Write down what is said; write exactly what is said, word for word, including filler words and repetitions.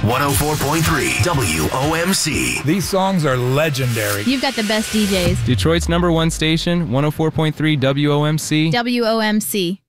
one oh four point three W O M C. These songs are legendary. You've got the best D Js. Detroit's number one station, one oh four point three W O M C. W O M C.